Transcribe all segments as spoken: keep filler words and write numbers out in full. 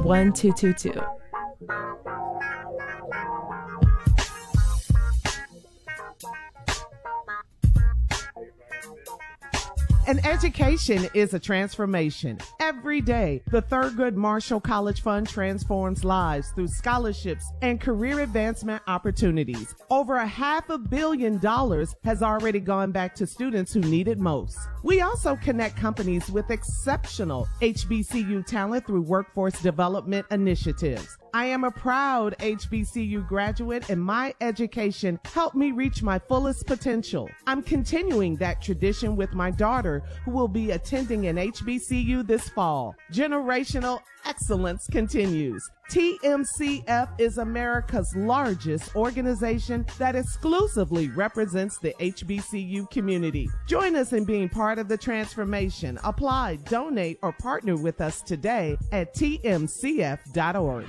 one two two two. An education is a transformation. Every day, the Thurgood Marshall College Fund transforms lives through scholarships and career advancement opportunities. Over a half a billion dollars has already gone back to students who need it most. We also connect companies with exceptional H B C U talent through workforce development initiatives. I am a proud H B C U graduate, and my education helped me reach my fullest potential. I'm continuing that tradition with my daughter, who will be attending an H B C U this fall. Generational excellence continues. T M C F is America's largest organization that exclusively represents the H B C U community. Join us in being part of the transformation. Apply, donate, or partner with us today at T M C F dot org.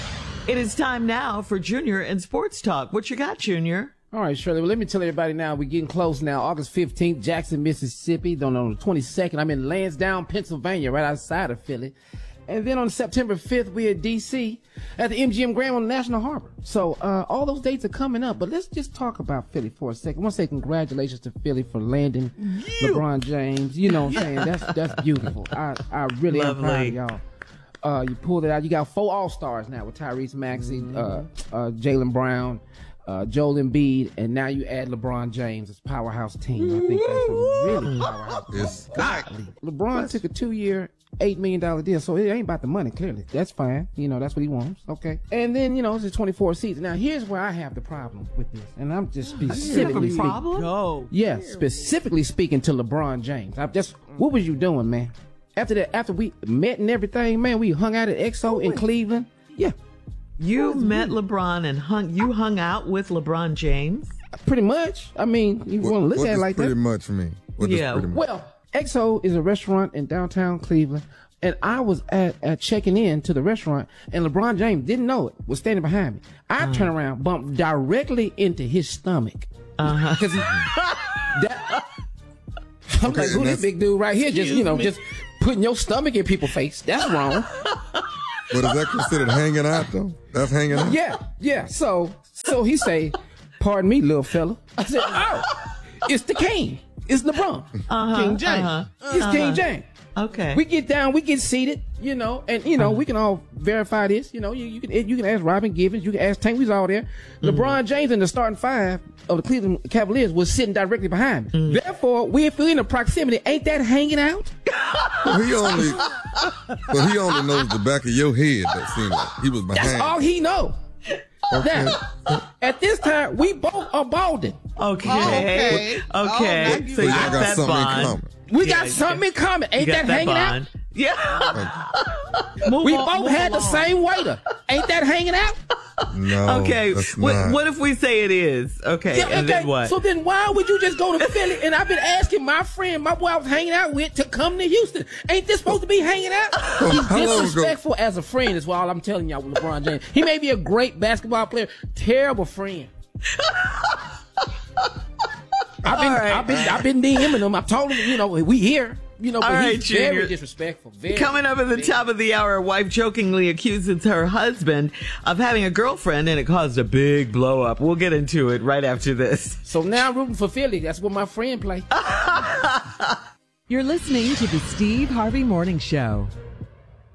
It is time now for Junior and Sports Talk. What you got, Junior? All right, Shirley. Well, let me tell everybody now, we're getting close now. August fifteenth, Jackson, Mississippi. Then on the twenty-second, I'm in Lansdowne, Pennsylvania, right outside of Philly. And then on September fifth, we're at D C at the M G M Grand on National Harbor. So uh, all those dates are coming up. But let's just talk about Philly for a second. I want to say congratulations to Philly for landing you. LeBron James. You know what I'm saying? That's that's beautiful. I, I really Lovely. am proud of y'all. Uh, you pulled it out. You got four All-Stars now with Tyrese Maxey, mm-hmm. uh, uh, Jaylen Brown, uh, Joel Embiid, and now you add LeBron James as powerhouse team. I think that's a really powerhouse team. It's godly. LeBron took a two-year, eight million dollars deal, so it ain't about the money, clearly. That's fine. You know, that's what he wants. Okay. And then, you know, it's a twenty-four season. Now, here's where I have the problem with this, and I'm just specifically you have a problem? Go. Yeah, specifically speaking to LeBron James. I just, what was you doing, man? After that, after we met and everything, man, we hung out at X O in Cleveland. Yeah. You met LeBron and hung. You hung out with LeBron James. Pretty much. I mean, you want to look what at it does like pretty that. much mean? What does Yeah. pretty much? Well, X O is a restaurant in downtown Cleveland, and I was at, at checking in to the restaurant, and LeBron James didn't know it, was standing behind me. I uh-huh. turned around, bumped directly into his stomach. Uh-huh. Because that, I'm Okay, like, who and this that's- big dude right here? Just, you know, me. just putting your stomach in people's face. That's wrong. But is that considered hanging out, though? That's hanging out? Yeah, yeah. So, so he say, pardon me, little fella. I said, oh, it's the king. It's LeBron. Uh-huh, King James. uh-huh, It's uh-huh. King James. Okay. We get down, we get seated, you know, and, you know, Uh-huh. we can all verify this. You know, you, you can you can ask Robin Givens, you can ask Tank, we was all there. Mm-hmm. LeBron James in the starting five of the Cleveland Cavaliers was sitting directly behind me. Mm-hmm. Therefore, we if we're in the proximity, ain't that hanging out? Well, he only, well, he only knows the back of your head. That seemed like he was behind. That's all he know. Okay. Now, at this time, we both are balding. Okay. Okay. Okay. Oh, now you- so you Y'all got, got that something in bond. common. We Yeah, got you something in common. Ain't You that, got that hanging bond. out? Yeah. Move We on, both move had the along. same waiter. Ain't that hanging out? No. Okay. That's What, not. what if we say it is? Okay. Yeah, And then what? So then why would you just go to Philly? And I've been asking my friend, my boy I was hanging out with, to come to Houston. Ain't this supposed to be hanging out? He's How long ago- disrespectful as a friend is all I'm telling y'all with LeBron James. He may be a great basketball player, terrible friend. I've been, right. I've been, I've been DMing him. I've told him, you know, we here, you know, but All right, he's very Junior. disrespectful. Very, Coming up at the very- top of the hour, a wife jokingly accuses her husband of having a girlfriend, and it caused a big blow up. We'll get into it right after this. So now I'm rooting for Philly. That's what my friend play. You're listening to the Steve Harvey Morning Show.